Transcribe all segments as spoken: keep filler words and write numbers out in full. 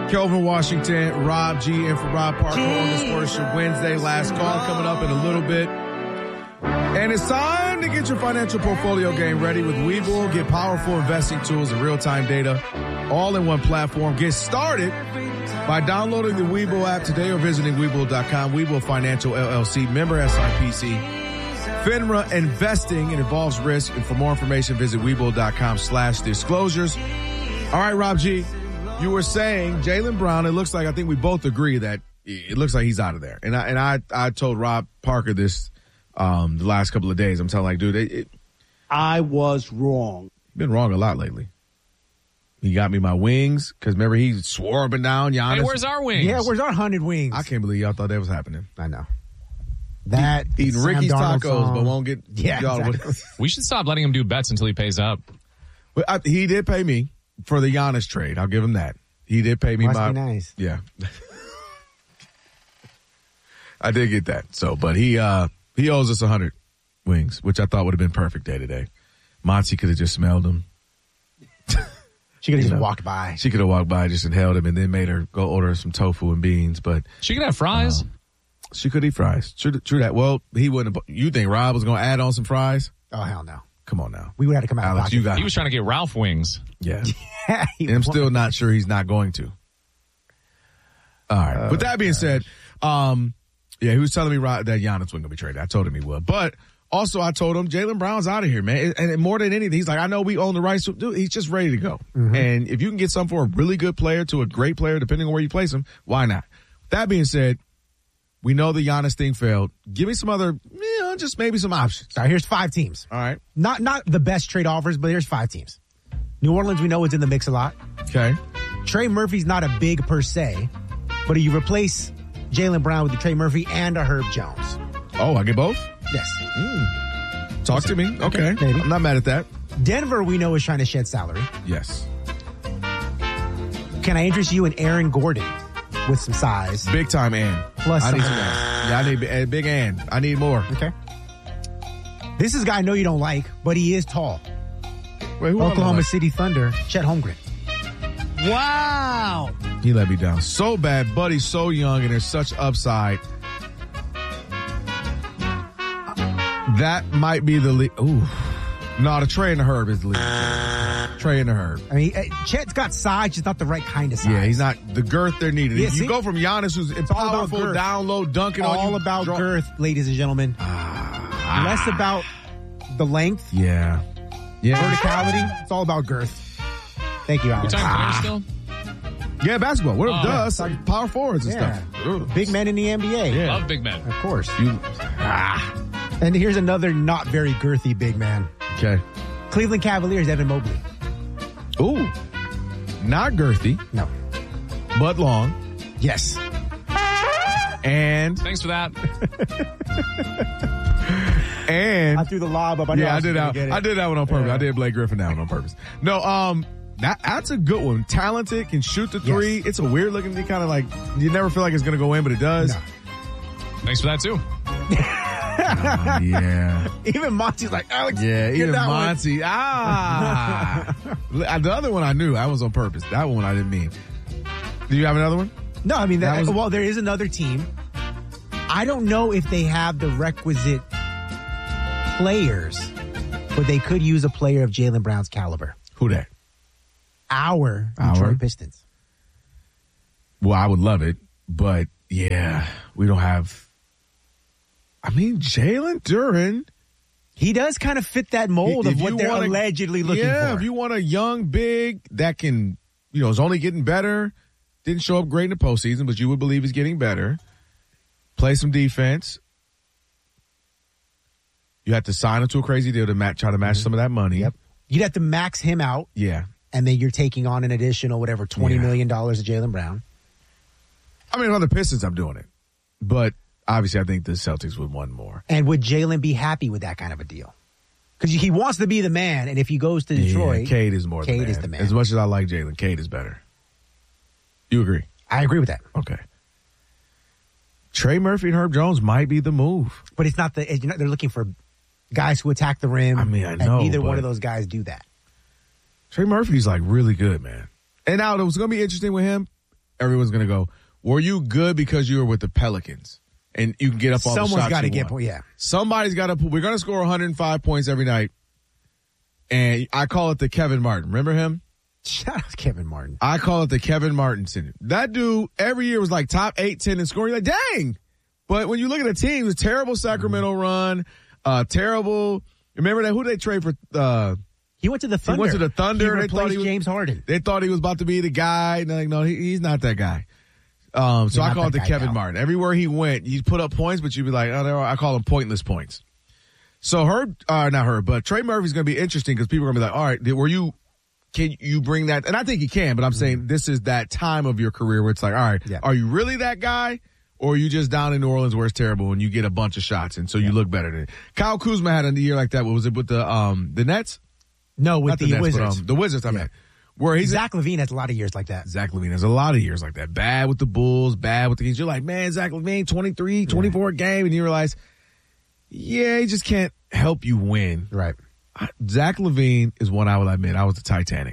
Kelvin Washington, Rob G, and for Rob Parker on this Worship Wednesday. Last call coming up in a little bit. And it's time to get your financial portfolio game ready with Webull. Get powerful investing tools and real-time data all in one platform. Get started by downloading the Webull app today or visiting Webull dot com. Webull Financial L L C, member S I P C. FINRA investing, it involves risk. And for more information, visit Webull dot com slash disclosures. All right, Rob G, you were saying Jaylen Brown, it looks like, I think we both agree that it looks like he's out of there. And I, and I, I told Rob Parker this um, the last couple of days. I'm telling like, dude, it, it, I was wrong. Been wrong a lot lately. He got me my wings because remember he swore up and down. Giannis. Hey, where's our wings? Yeah, where's our hundred wings? I can't believe y'all thought that was happening. I know. That Eating Sam Ricky's Darnold tacos, song. but won't get Yeah, y'all. exactly. We should stop letting him do bets until he pays up. But I, he did pay me for the Giannis trade. I'll give him that. He did pay me Must my be nice. Yeah. I did get that. So, but he uh he owes us a hundred wings, which I thought would have been perfect day today. Monty could have just smelled them. She could have You just know, walked by. She could have walked by, just inhaled him, and then made her go order some tofu and beans. But She could have fries. um, she could eat fries. True, true that. Well, he wouldn't. Have, you think Rob was going to add on some fries? Oh, hell no. Come on now, We would have to come out. Alex. and You got. He was trying to get Ralph wings. Yeah. Yeah, he And I'm won. still not sure he's not going to. All right. Oh, With that being said, um, yeah, he was telling me right, that Giannis wasn't going to be traded. I told him he would. But also I told him Jaylen Brown's out of here, man. And, and more than anything, he's like, I know we own the rights. To, dude, he's just ready to go. Mm-hmm. And if you can get something for a really good player to a great player, depending on where you place him, why not? That being said, we know the Giannis thing failed. Give me some other, you know, just maybe some options. All right, here's five teams. All right. Not not the best trade offers, but here's five teams. New Orleans, we know it's in the mix a lot. Okay. Trey Murphy's not a big per se, but you replace Jaylen Brown with the Trey Murphy and a Herb Jones. Oh, I get both? Yes. Talk to me. Okay. maybe. I'm not mad at that. Denver, we know, is trying to shed salary. Yes. Can I interest you in Aaron Gordon with some size? Big time and. Plus I need some- some and. Yeah, I need a big and. I need more. Okay. This is a guy I know you don't like, but he is tall. Wait, who Oklahoma am I? City Thunder, Chet Holmgren. Wow. He let me down so bad. Buddy's so young and there's such upside. That might be the lead. Ooh. No, the Trey and the Herb is the lead. Trey and the Herb. I mean, uh, Chet's got size, just not the right kind of size. Yeah, he's not the girth they're needed. Yeah, you see? go from Giannis, who's all about powerful, girth. down low, dunking on you. all about draw- girth, ladies and gentlemen. Less about the length, Yeah. Yeah. verticality. It's all about girth. Thank you, We Alex. talking players still? Yeah, basketball. What Oh. does? Like power forwards and Yeah. stuff. Ugh. Big men in the N B A. Yeah. Love big men. Of course. You, And here's another not very girthy big man. okay. Cleveland Cavaliers, Evan Mobley. Ooh. Not girthy, No. but long. Yes. And, Thanks for that. and. I threw the lob up. I knew Yeah, I was did gonna that. get it. I did that one on purpose. Yeah. I did Blake Griffin that one on purpose. No, um, that that's a good one. Talented, can shoot the three. Yes. It's a weird looking thing, kind of like you never feel like it's gonna go in, but it does. No. Thanks for that too. Uh, yeah, Even Monty's like, Alex, yeah. get Even that one. Monty. Ah, the other one I knew. That was on purpose. That one I didn't mean. Do you have another one? No, I mean, that, That was- well, there is another team. I don't know if they have the requisite players, but they could use a player of Jaylen Brown's caliber. Who that? Our Our? Detroit Pistons. Well, I would love it, but yeah, we don't have. I mean, Jalen Duren. He does kind of fit that mold If of what you they're wanna- allegedly looking yeah, for. if you want a young big that can, you know, is only getting better, didn't show up great in the postseason, but you would believe he's getting better. Play some defense. You have to sign him to a crazy deal to match, try to match some of that money. Yep. You'd have to max him out, Yeah. and then you're taking on an additional, whatever, twenty Yeah. million dollars of Jaylen Brown. I mean, on the Pistons, I'm doing it. But obviously, I think the Celtics would want more. And would Jalen be happy with that kind of a deal? Because he wants to be the man, and if he goes to Detroit, Yeah, Cade is more the Cade man. is the man. As much as I like Jalen, Cade is better. You agree? I agree with that. Okay. Trey Murphy and Herb Jones might be the move. But it's not the. You're not, they're looking for guys who attack the rim. I mean, I and know, neither one but- of those guys do that. Trey Murphy's like really good, man. And now it was going to be interesting with him. everyone's going to go, were you good because you were with the Pelicans? And you can get up all Someone's the shots got to you get, want. yeah. Somebody's got to, we're going to score one hundred five points every night. And I call it the Kevin Martin. Remember him? Shout out to Kevin Martin. I call it the Kevin Martin syndrome. That dude every year was like top eight, ten in scoring. You're like, dang. But when you look at the team, it was terrible Sacramento mm-hmm. run, uh, terrible. Remember that? Who did they trade for? Uh, he went to the Thunder. He went to the Thunder. He they thought he was, James Harden. They thought he was about to be the guy. And they're like, no, he, he's not that guy. Um, so I call it the Kevin now. Martin. Everywhere he went, he'd put up points, but you'd be like, oh, I call them pointless points. So Herb, uh, not Herb, but Trey Murphy's going to be interesting because people are going to be like, all right, were you, can you bring that? And I think he can, but I'm mm-hmm. saying this is that time of your career where it's like, all right, yeah. are you really that guy? Or are you just down in New Orleans where it's terrible and you get a bunch of shots and so you yeah. look better than it? Kyle Kuzma had a year like that. What was it with the, um, the Nets? No, with not the, the Nets, Wizards. But, um, the Wizards, I yeah. mean. Where he's Zach LaVine has a lot of years like that. Zach LaVine has a lot of years like that. Bad with the Bulls, bad with the Kings. You're like, man, Zach LaVine, twenty-three, twenty-four yeah. game. And you realize, yeah, he just can't help you win. Right. I, Zach LaVine is one I will admit. I was the Titanic.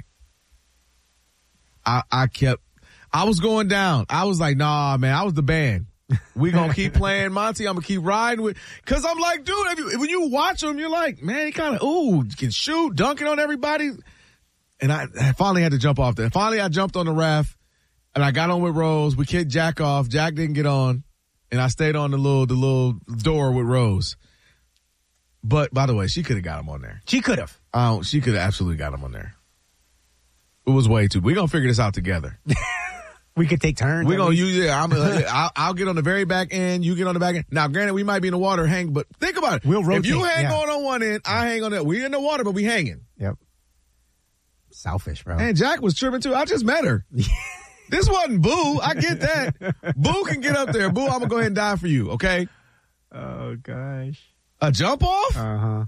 I, I kept, I was going down. I was like, nah, man, I was the band. We gonna keep playing Monty. I'm gonna keep riding with, cause I'm like, dude, if you, when you watch him, you're like, man, he kind of, ooh, can shoot, dunking on everybody. And I, I finally had to jump off there. Finally, I jumped on the raft, and I got on with Rose. We kicked Jack off. Jack didn't get on, and I stayed on the little the little door with Rose. But by the way, she could have got him on there. She could have. Um, she could have absolutely got him on there. It was way too. We're gonna figure this out together. We could take turns. We're gonna use it. I'm, I'll, I'll get on the very back end. You get on the back end. Now, granted, we might be in the water hang, but think about it. We'll rotate. If you hang yeah. on on one end, I hang on the. We're in the water, but we hanging. Yep. Selfish, bro. And Jack was tripping too. I just met her. This wasn't Boo. I get that. Boo can get up there. Boo, I'm gonna go ahead and die for you. Okay. Oh gosh. A jump off? Uh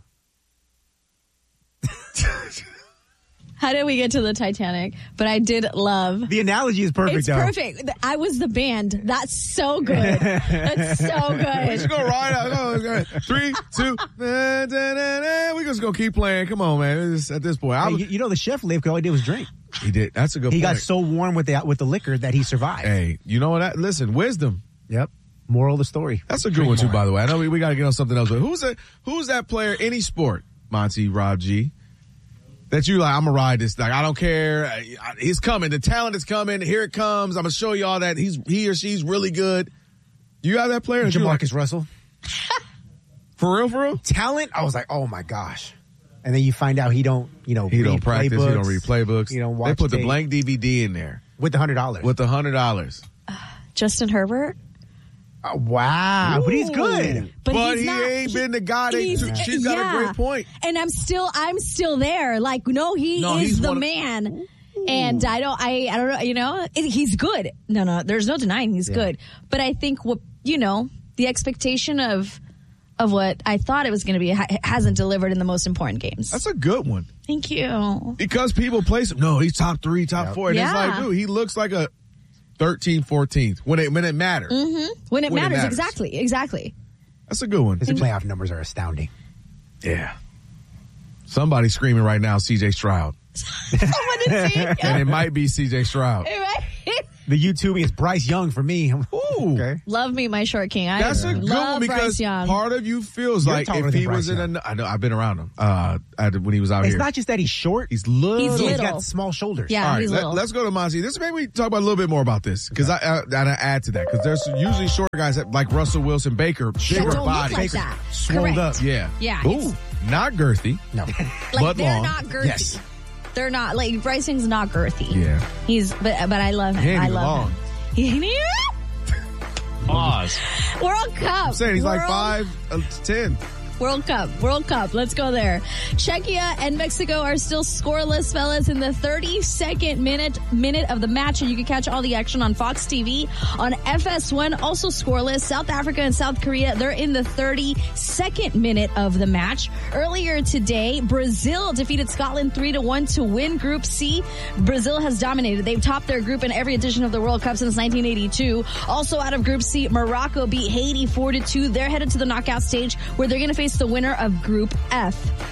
huh. How did we get to the Titanic? But I did love. The analogy is perfect, It's though. perfect. I was the band. That's so good. That's so good. We just go right out. Go, go. Three, two, da, da, da, da. We just gonna keep playing. Come on, man. It's, at this point, I hey, was, you, you know the chef lived. All he did was drink. He did. That's a good. He point. got so warm with the with the liquor that he survived. Hey, you know what? That, listen, wisdom. Yep. Moral of the story. That's a good one too, by the way. I know we, we got to get on something else, but who's that? Who's that player? Any sport, Monty, Rob G. That you like, I'm gonna ride this. Like, I don't care. He's coming. The talent is coming. Here it comes. I'm gonna show y'all that he's he or she's really good. You have that player? Jamarcus like, Russell. For real, for real? Talent? I was like, oh my gosh. And then you find out he don't, you know, he read don't practice. playbooks, He don't read playbooks. You don't watch. They put tape. the blank D V D in there with the hundred dollars. With the hundred dollars. Uh, Justin Herbert. Oh, wow, Ooh. But he's good. But, but he's he not, ain't he, been the guy that yeah. she's got yeah. a great point. And I'm still, I'm still there. Like, no, he no, is the of, man. Ooh. And I don't, I, I don't know, you know, it, he's good. No, no, there's no denying he's yeah. good. But I think what, you know, the expectation of, of what I thought it was going to be ha- hasn't delivered in the most important games. That's a good one. Thank you. Because people place him. No, he's top three, top yep. four. And yeah. it's like, dude, he looks like a thirteenth, fourteenth when it when it matters. Mm-hmm. When, it, when matters, it matters, exactly, exactly. That's a good one. His playoff numbers are astounding. Yeah. Somebody's screaming right now, C J Stroud. Someone is saying, and it might be C J Stroud. The YouTubing is Bryce Young for me. Ooh. Okay. Love me, my short king. I That's a good one because part of you feels You're like if he was Bryce in a, I know I've been around him, uh, when he was out it's here. It's not just that he's short. He's little. He's, he's got small shoulders. Yeah, All right, he's let, little. let's go to Monty. This maybe we talk about a little bit more about this because okay. I, I, I add to that because there's usually short guys that, like Russell Wilson, Baker, bigger body, like that. swelled up. Yeah. Yeah. Ooh, not girthy. No. like but they're long. not girthy. Yes. They're not like Bryce Young's not girthy. Yeah. He's but but I love him. He ain't I even love long. him. He ain't Pause. World Cup. I'm saying he's World, like five uh, ten. World Cup. World Cup. Let's go there. Czechia and Mexico are still scoreless, fellas, in the thirty-second minute minute of the match. And you can catch all the action on Fox T V, on F S one, also scoreless. South Africa and South Korea, they're in the thirty-second minute of the match. Earlier today, Brazil defeated Scotland three to one to win Group C. Brazil has dominated. They've topped their group in every edition of the World Cup since nineteen eighty-two. Also out of Group C, Morocco beat Haiti four to two. They're headed to the knockout stage where they're going to face the winner of Group F.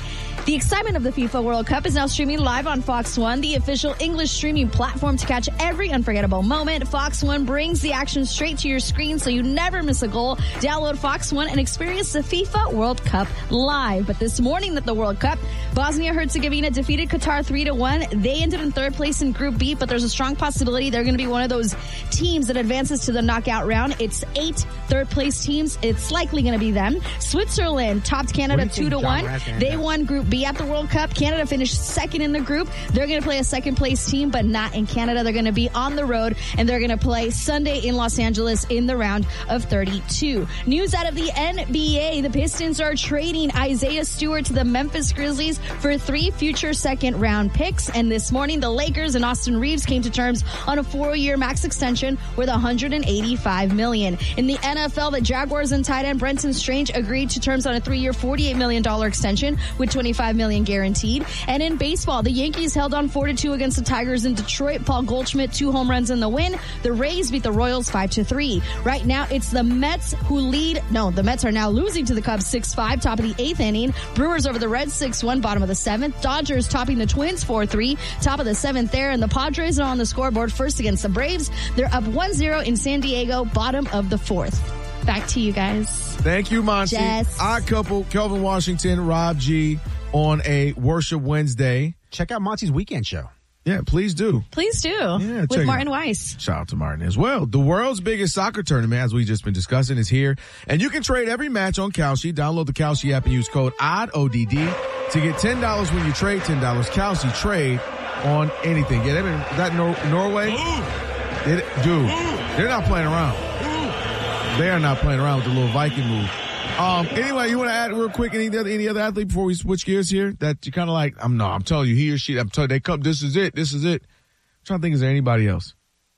The excitement of the FIFA World Cup is now streaming live on Fox One, the official English streaming platform to catch every unforgettable moment. Fox One brings the action straight to your screen so you never miss a goal. Download Fox One and experience the FIFA World Cup live. But this morning at the World Cup, Bosnia-Herzegovina defeated Qatar three to one. They ended in third place in Group B, but there's a strong possibility they're going to be one of those teams that advances to the knockout round. It's eight third-place teams. It's likely going to be them. Switzerland topped Canada two to one. They won Group B at the World Cup. Canada finished second in the group. They're going to play a second-place team, but not in Canada. They're going to be on the road, and they're going to play Sunday in Los Angeles in the round of thirty-two. News out of the N B A. The Pistons are trading Isaiah Stewart to the Memphis Grizzlies for three future second-round picks. And this morning, the Lakers and Austin Reeves came to terms on a four-year max extension worth one hundred eighty-five million dollars. In the N F L, the Jaguars and tight end Brenton Strange agreed to terms on a three-year, forty-eight million dollars extension with twenty-five million dollars guaranteed. And in baseball, the Yankees held on four to two against the Tigers in Detroit. Paul Goldschmidt, two home runs in the win. The Rays beat the Royals five to three. Right now, it's the Mets who lead. No, the Mets are now losing to the Cubs six five, top of the eighth inning. Brewers over the Reds six one, bottom of the seventh. Dodgers topping the Twins four three, top of the seventh there. And the Padres are on the scoreboard first against the Braves. They're up one zero in San Diego, bottom of the fourth. Back to you guys. Thank you, Monty. Jess. Odd couple, Kelvin Washington, Rob G on a Worship Wednesday. Check out Monty's weekend show. Yeah, please do. Please do. Yeah, check with it Martin out. Weiss. Shout out to Martin as well. The world's biggest soccer tournament, as we've just been discussing, is here. And you can trade every match on Kalshi. Download the Kalshi app and use code O D D, O D D, to get ten dollars when you trade ten dollars. Kalshi, trade on anything. Yeah, they've been, that Nor- Norway? They, dude, they're not playing around. They are not playing around with the little Viking move. Um, anyway, you want to add real quick any other, any other athlete before we switch gears here that you kind of like, I'm no, I'm telling you, he or she, I'm telling you, they come, this is it, this is it. I'm trying to think, is there anybody else?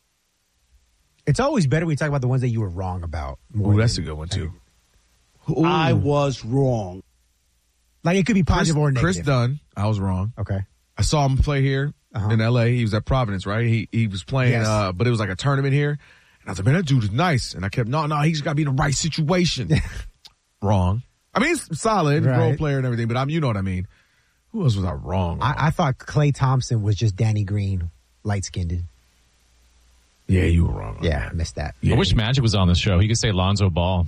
It's always better when you talk about the ones that you were wrong about. Ooh, that's a good one too. Ooh. I was wrong. Like it could be positive Chris, or negative. Chris Dunn, I was wrong. Okay. I saw him play here Uh-huh. in L A. He was at Providence, right? He he was playing, Yes. uh, but it was like a tournament here. And I was like, man, that dude is nice. And I kept, no, no, he's got to be in the right situation. Wrong. I mean, he's solid, Right. role player and everything, but I'm, you know what I mean. Who else was I wrong? I, I thought Klay Thompson was just Danny Green, light-skinned. yeah, you were wrong. on Yeah, I that. missed that. Yeah, I wish Magic was on this show. He could say Lonzo Ball.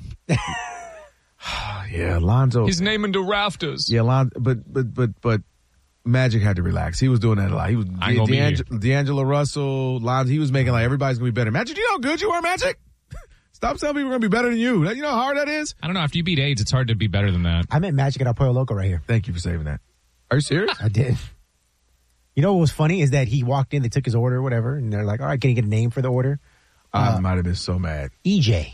yeah, Lonzo. He's naming the rafters. yeah, Lonzo, but, but, but, but Magic had to relax. He was doing that a lot. He was, I ain't gonna be D'Angelo, D'Angelo Russell, Lonzo, he was making like everybody's going to be better. Magic, you know how good you are, Magic? Stop telling people we're going to be better than you. You know how hard that is? I don't know. After you beat AIDS, it's hard to be better than that. I meant Magic at El Pollo Loco right here. Thank you for saving that. Are you serious? I did. You know what was funny is that he walked in, they took his order or whatever, and they're like, all right, can you get a name for the order? I might have been so mad. E J.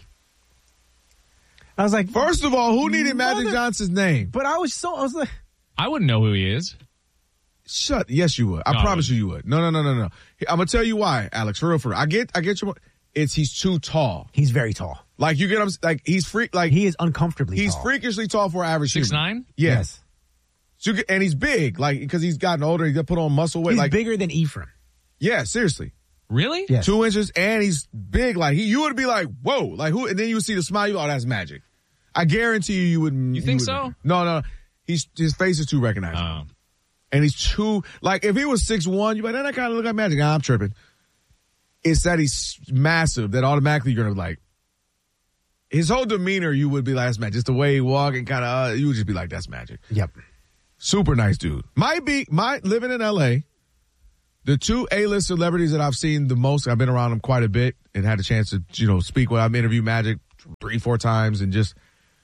I was like, First of all, who needed Magic Mother- Johnson's name? but I was so, I was like, I wouldn't know who he is. Shut. Yes, you would. I No, I promise you, you would. No, no, no, no, no. I'm gonna tell you why, Alex. For real, for real. I get, I get your. It's he's too tall. he's very tall. Like you get him. Like he's freak. Like He is uncomfortably he's tall. freakishly tall for average. Six human. nine. Yeah. Yes. So you get, and he's big. Like because he's gotten older. He got put on muscle weight. He's like bigger than Ephraim. yeah, seriously. Really? Yes. Two inches, and he's big. Like he, you would be like, whoa, like who? And then you would see the smile. You, oh, that's Magic. I guarantee you, you wouldn't. You think would- so? No, no. He's his face is too recognizable. Oh. And he's too, like, if he was six one, you'd be like, that kind of look like Magic. Nah, I'm tripping. It's that he's massive that automatically you're going to like, his whole demeanor, you would be like, that's Magic. Just the way he walk and kind of, uh, you would just be like, that's Magic. Yep. Super nice dude. Might be, might, living in L A, the two A-list celebrities that I've seen the most, I've been around them quite a bit and had a chance to, you know, speak with, I've interviewed Magic three, four times and just,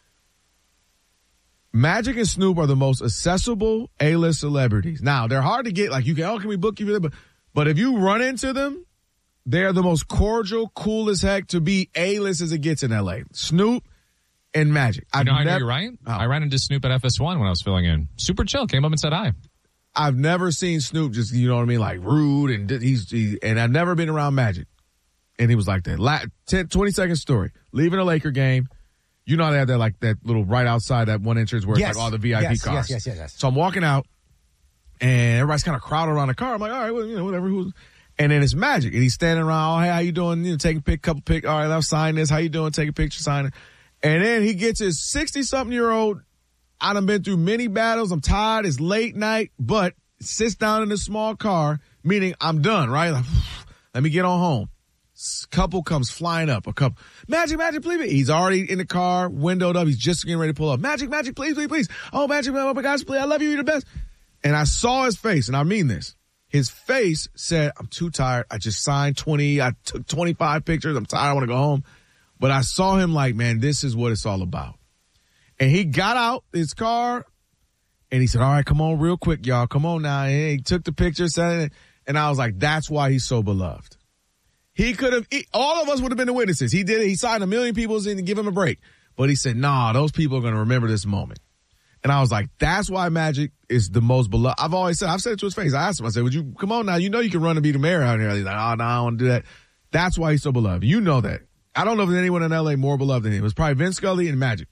Magic and Snoop are the most accessible A-list celebrities. Now, they're hard to get. Like, you can, oh, can we book you for that? But, but if you run into them, they're the most cordial, cool as heck to be A-list as it gets in L A. Snoop and Magic. You I've know, I know nev- you're right. Oh. I ran into Snoop at F S one when I was filling in. Super chill. Came up and said hi. I've never seen Snoop just, you know what I mean, like rude. And he's, he, and I've never been around Magic. And he was like that. La- ten, twenty second story. Leaving a Laker game. You know, they have that, like, that little right outside that one entrance where Yes. it's like all the V I P Yes, cars. yes, yes, yes, yes. So I'm walking out, and everybody's kind of crowded around the car. I'm like, all right, well, you know, whatever. Who's... And then it's Magic, and he's standing around. Oh, hey, how you doing? You know, taking a pic, couple pic. All right, I'll sign this. How you doing? Take a picture, sign it. And then he gets his sixty-something-year-old I done been through many battles. I'm tired. It's late night, but sits down in a small car, meaning I'm done, right? Like, let me get on home. Couple comes flying up. A couple. Magic, Magic, please. He's already in the car, windowed up. He's just getting ready to pull up. Magic, Magic, please, please, please. Oh, Magic, oh my gosh, please. I love you. You're the best. And I saw his face, and I mean this. His face said, I'm too tired. I just signed twenty. I took twenty-five pictures. I'm tired. I want to go home. But I saw him like, man, this is what it's all about. And he got out his car, and he said, all right, come on real quick, y'all. Come on now. And he took the picture, said it, and I was like, that's why he's so beloved. He could have, all of us would have been the witnesses. He did it. He signed a million people in to give him a break. But he said, nah, those people are going to remember this moment. And I was like, that's why Magic is the most beloved. I've always said, I've said it to his face. I asked him, I said, would you, come on now, you know you can run and be the mayor out here. He's like, oh, no, I don't want to do that. That's why he's so beloved. You know that. I don't know if there's anyone in L A more beloved than him. It was probably Vince Scully and Magic.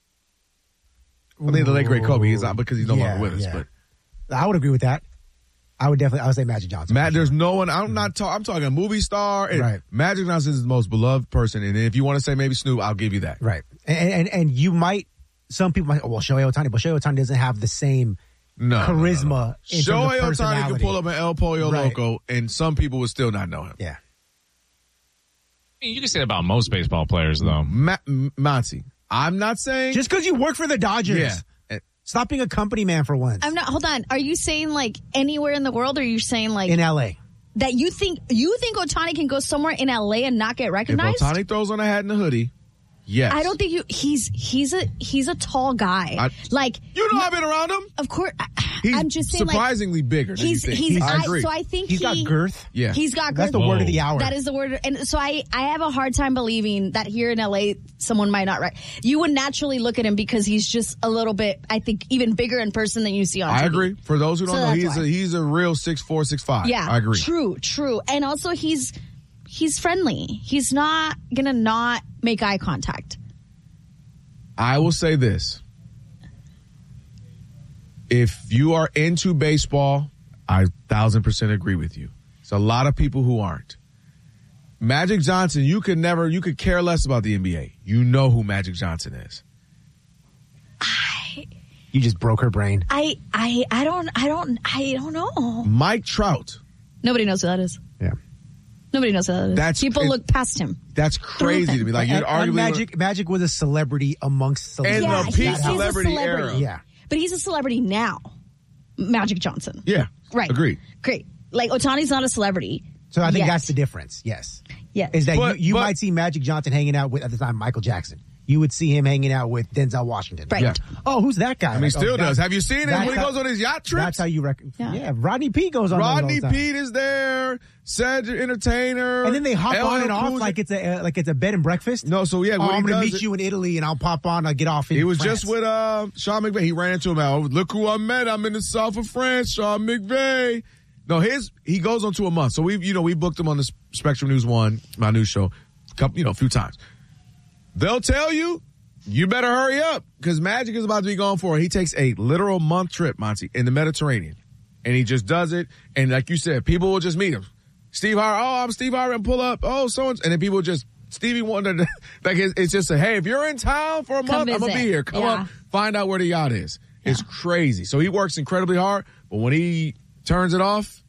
I think the late great Kobe is not because he's no yeah, longer with us. Yeah. But I would agree with that. I would definitely, I would say Magic Johnson. Matt, there's no one, I'm not talking, I'm talking a movie star. And right. Magic Johnson is the most beloved person. And if you want to say maybe Snoop, I'll give you that. Right. And, and, and you might, some people might, oh, well, Shohei Ohtani, but Shohei Ohtani doesn't have the same no, charisma. No, no, no. In Shohei terms of Ohtani can pull up an El Pollo right. Loco, and some people would still not know him. Yeah. I mean, you can say that about most baseball players, though. Ma- Monty, I'm not saying. Just because you work for the Dodgers. Yeah. Stop being a company man for once. I'm not, hold on. Are you saying like anywhere in the world, or are you saying like. In L A. That you think, you think Ohtani can go somewhere in L A and not get recognized? If Ohtani throws on a hat and a hoodie, yes. I don't think you, he's, he's a, he's a tall guy. I, like. You know I've been around him. Of course. He's I'm just saying surprisingly like, bigger than he's, you think. He's, I I, agree. so I think he's he, got girth. Yeah. He's got girth. That's the word of the hour. That is the word. And so I, I have a hard time believing that here in L A, someone might not, right? You would naturally look at him because he's just a little bit, I think, even bigger in person than you see on T V. I agree. For those who don't So know, that's he's why. a, he's a real six four, six five. Yeah. I agree. True, true. And also he's, he's friendly. He's not gonna not make eye contact. I will say this. If you are into baseball, I thousand percent agree with you. There's a lot of people who aren't. Magic Johnson, you could never, you could care less about the N B A. You know who Magic Johnson is. I, You just broke her brain. I, I, I don't, I don't, I don't know. Mike Trout. Nobody knows who that is. Yeah. Nobody knows who that is. That's- People it- look past him. That's crazy to me. Like, you'd And- and arguably. Magic, Magic was a celebrity amongst And celebrities. Yeah, the he's, peak he's a celebrity celebrity. era. Yeah. But he's a celebrity now. Magic Johnson. Yeah. Right. Agreed. Great. Like, Ohtani's not a celebrity. So I think yet. that's the difference. Yes. Yeah. Is that But- you, you but- might see Magic Johnson hanging out with, at the time, Michael Jackson. You would see him hanging out with Denzel Washington. Right. Yeah. Oh, who's that guy? I mean, he still does. Have you seen him when he goes on his yacht trips? That's how you reckon. Yeah. Yeah. Rodney P goes on. those all Rodney the time. Pete is there. Cedric Entertainer. And then they hop L on and L off Cool J. like it's a uh, like it's a bed and breakfast. No, so yeah, Oh, what he I'm gonna does meet is- you in Italy, and I'll pop on. I'll get off. In He was France. just with uh, Sean McVay. He ran into him out. Look who I met. I'm in the south of France. Sean McVay. No, his he goes on to a month. So we, you know, we booked him on the Spectrum News One, my news show, couple, you know, a few times. They'll tell you, you better hurry up because Magic is about to be gone for. He takes a literal month trip, Monty, in the Mediterranean, and he just does it. And like you said, people will just meet him. Steve Harvey. Oh, I'm Steve Harvey. And pull up. Oh, so and then people just Stevie Wonder. Like it's, it's just a hey, if you're in town for a Come month, I'm gonna visit. be here. Come Yeah. up, find out where the yacht is. It's crazy. So he works incredibly hard, but when he turns it off,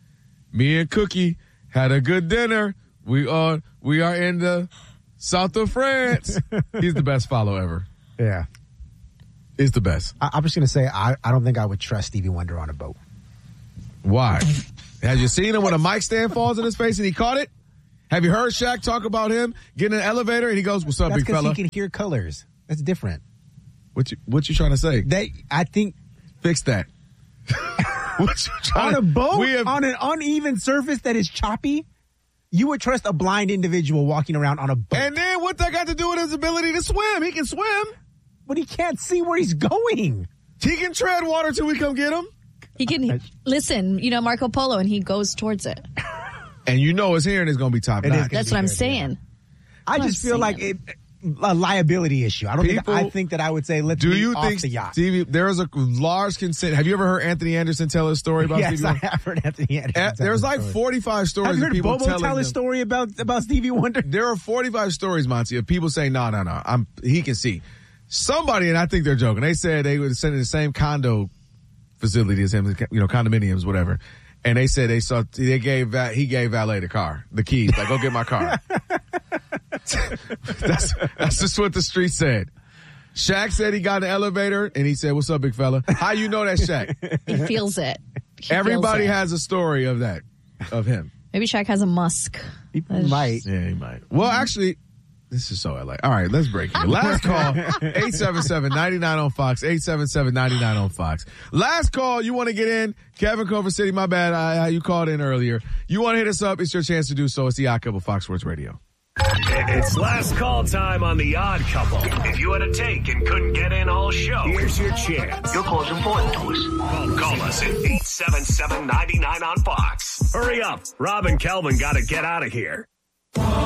me and Cookie had a good dinner. We are we are in the south of France. He's the best follow ever. Yeah. He's the best. I, I'm just gonna say I, I don't think I would trust Stevie Wonder on a boat. Why? Have you seen him when a mic stand falls in his face and he caught it? Have you heard Shaq talk about him getting in an elevator and he goes, "What's up, That's big because fella?" he can hear colors. That's different. What you what you trying to say? They, I think, Fix that. What you trying on to- a boat we have- on an uneven surface that is choppy, you would trust a blind individual walking around on a boat. And then what that got to do with his ability to swim? He can swim. But he can't see where he's going. He can tread water till we come get him. He can listen, you know, Marco Polo, and he goes towards it. And you know his hearing is going to be top It is notch. That's be what I'm good, yeah. saying. I That's just what feel I'm like it, a liability issue. I don't People- think I think that I would say let's Do meet you off think, the yacht. Stevie, there is a large consent? Have you ever heard Anthony Anderson tell a story about Yes, Stevie I Wonder? have heard Anthony Anderson. Eh, tell There's the like story. forty-five stories Have you of heard people Bobo telling tell a them- story about about Stevie Wonder? There are forty-five stories, Monty, of people saying, no, no, no, I'm, he can see. somebody, and I think they're joking, they said they would send in the same condo facility as him, you know, condominiums, whatever. And they said they saw, they gave, he gave valet the car, the keys, like, go get my car. that's, that's just what the street said. Shaq said he got in the elevator and he said, what's up, big fella? How you know that Shaq? He feels it. He Everybody feels it. has a story of that, of him. Maybe Shaq has a Musk. He might. Yeah, he might. Well, actually, this is so L A. All right, let's break it. Last call, eight seven seven, nine nine on Fox, eight seven seven, nine nine on Fox. Last call, you want to get in? Kevin Culver City, my bad, I, I, you called in earlier. You want to hit us up? It's your chance to do so. It's the Odd Couple, Fox Sports Radio. It's last call time on The Odd Couple. If you had a take and couldn't get in all show, here's your chance. Your call's important to us. Call, call us at eight seven seven, nine nine on Fox. Hurry up. Rob and Kelvin got to get out of here. Di Maria's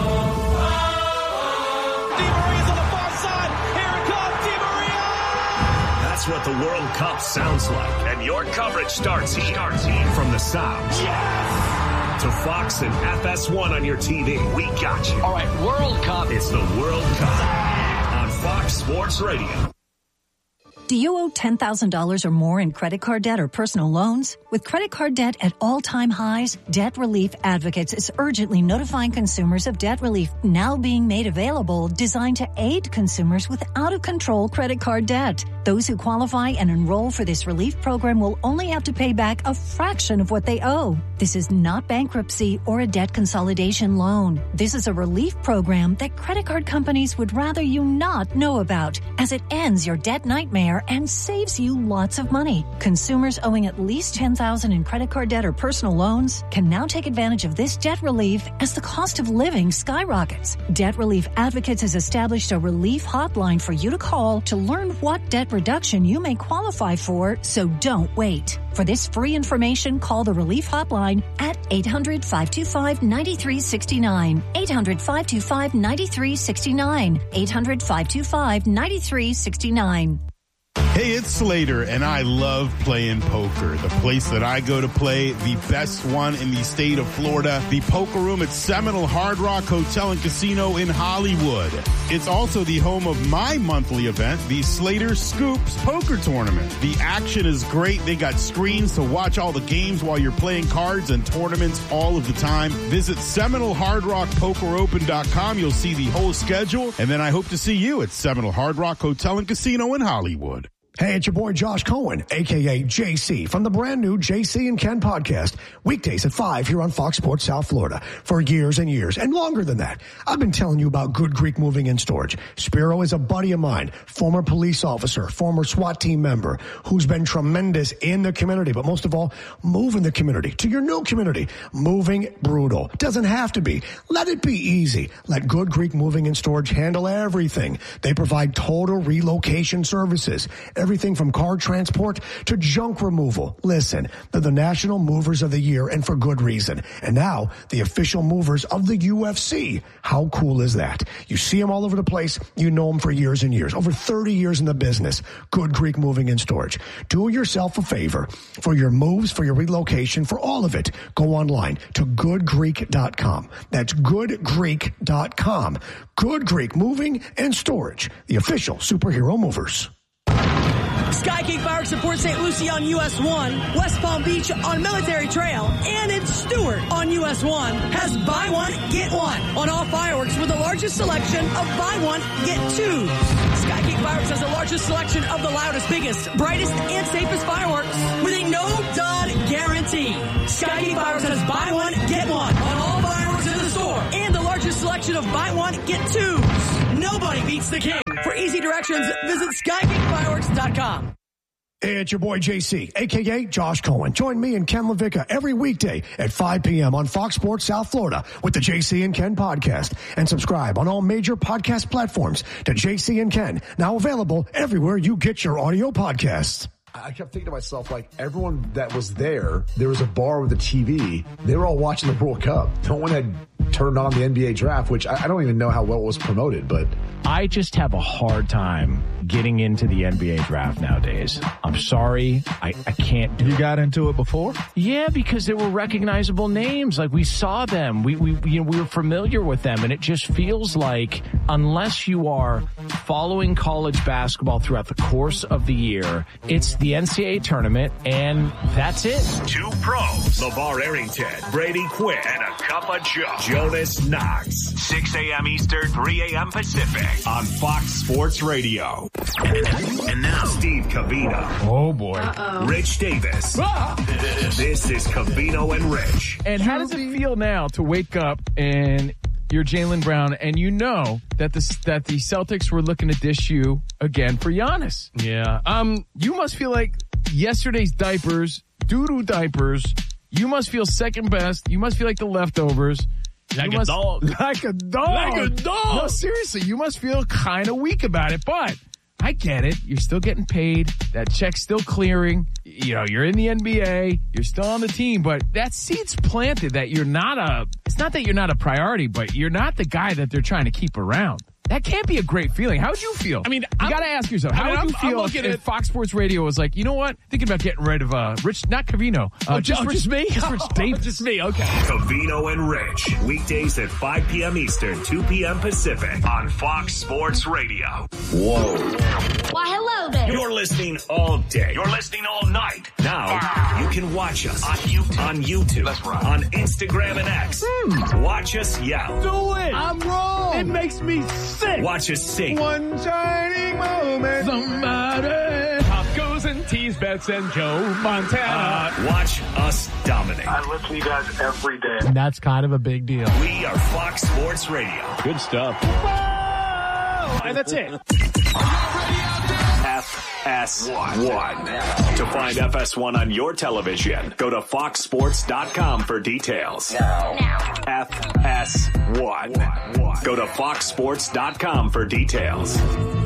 on the far side. Here it comes, Di Maria! That's what the World Cup sounds like. And your coverage starts here. Starts here. From the South. Yes! To Fox and F S one on your T V. We got you. All right, World Cup. It's the World Cup on Fox Sports Radio. Do you owe ten thousand dollars or more in credit card debt or personal loans? With credit card debt at all-time highs, Debt Relief Advocates is urgently notifying consumers of debt relief now being made available, designed to aid consumers with out-of-control credit card debt. Those who qualify and enroll for this relief program will only have to pay back a fraction of what they owe. This is not bankruptcy or a debt consolidation loan. This is a relief program that credit card companies would rather you not know about, as it ends your debt nightmare and saves you lots of money. Consumers owing at least ten thousand dollars in credit card debt or personal loans can now take advantage of this debt relief as the cost of living skyrockets. Debt Relief Advocates has established a relief hotline for you to call to learn what debt reduction you may qualify for, so don't wait. For this free information, call the relief hotline at eight hundred, five two five, nine three six nine, eight hundred, five two five, nine three six nine, eight hundred, five two five, nine three six nine. Hey, it's Slater, and I love playing poker. The place that I go to play, the best one in the state of Florida, the poker room at Seminole Hard Rock Hotel and Casino in Hollywood. It's also the home of my monthly event, the Slater Scoops Poker Tournament. The action is great. They got screens to watch all the games while you're playing cards and tournaments all of the time. Visit Seminole Hard Rock Poker Open dot com. You'll see the whole schedule, and then I hope to see you at Seminole Hard Rock Hotel and Casino in Hollywood. Hey, it's your boy Josh Cohen, a k a. J C, from the brand new J C and Ken podcast, weekdays at five here on Fox Sports South Florida. For years and years, and longer than that, I've been telling you about Good Greek Moving and Storage. Spiro is a buddy of mine, former police officer, former SWAT team member, who's been tremendous in the community, but most of all, moving the community to your new community. Moving brutal. Doesn't have to be. Let it be easy. Let Good Greek Moving and Storage handle everything. They provide total relocation services. Everything from car transport to junk removal. Listen, they're the National Movers of the Year, and for good reason. And now, the official movers of the U F C. How cool is that? You see them all over the place. You know them for years and years. Over thirty years in the business. Good Greek Moving and Storage. Do yourself a favor. For your moves, for your relocation, for all of it, go online to good greek dot com. That's good greek dot com. Good Greek Moving and Storage. The official superhero movers. Sky King Fireworks in Port Saint Lucie on U S one, West Palm Beach on Military Trail, and in Stewart on U S one has buy one, get one on all fireworks with the largest selection of buy one, get two. Sky King Fireworks has the largest selection of the loudest, biggest, brightest, and safest fireworks with a no-dud guarantee. Sky King Fireworks has buy one, get one on all fireworks in the store, and the largest selection of buy one, get two. Nobody beats the king. For easy directions, visit sky king fireworks dot com. Hey, it's your boy J C, a k a. Josh Cohen. Join me and Ken LaVicka every weekday at five p.m. on Fox Sports South Florida with the J C and Ken podcast. And subscribe on all major podcast platforms to J C and Ken, now available everywhere you get your audio podcasts. I kept thinking to myself, like, everyone that was there, there was a bar with a T V. They were all watching the World Cup. No one had turned on the N B A draft, which I, I don't even know how well it was promoted, but I just have a hard time getting into the N B A draft nowadays. I'm sorry. I, I can't do You it. got into it before? Yeah, because there were recognizable names. Like, we saw them. We, we, you know, we were familiar with them. And it just feels like unless you are following college basketball throughout the course of the year, it's the N C double A tournament, and that's it. Two pros, LeVar Arrington, Brady Quinn, and a cup of Joe, Jonas Knox. six a.m. Eastern, three a.m. Pacific on Fox Sports Radio. And now, Steve Covino. Oh, boy. Uh-oh. Rich Davis. Ah! This is Covino and Rich. And how does it feel now to wake up and you're Jaylen Brown and you know that the, that the Celtics were looking to dish you again for Giannis? Yeah. Um, you must feel like yesterday's diapers, doo-doo diapers. You must feel second best. You must feel like the leftovers. Like you a must, dog. Like a dog. Like a dog. No, seriously, you must feel kind of weak about it, but I get it. You're still getting paid. That check's still clearing. You know, you're in the N B A. You're still on the team, but that seed's planted that you're not a, it's not that you're not a priority, but you're not the guy that they're trying to keep around. That can't be a great feeling. How would you feel? I mean, you I'm- got to ask yourself, how I mean, would you I'm- I'm feel looking if, at- if Fox Sports Radio was like, you know what? Thinking about getting rid of uh, Rich, not Covino. Uh, Oh, just, oh, Rich, just me? Just Rich Davis. Just me, okay. Covino and Rich. Weekdays at five p.m. Eastern, two p.m. Pacific on Fox Sports Radio. Whoa. Why, hello there. You're listening all day. You're listening all night. Now, you can watch us on YouTube, on, YouTube, That's right. on Instagram and X. Hmm. Watch us yell. Do it. I'm wrong. It makes me sick. Watch us sing. One shining moment. Somebody. Pop goes and tease bets and Joe Montana. Uh, watch us dominate. I listen to you guys every day. And that's kind of a big deal. We are Fox Sports Radio. Good stuff. Whoa! And that's it. F S one. To find F S one on your television, go to fox sports dot com for details. Now. F S one. Go to fox sports dot com for details.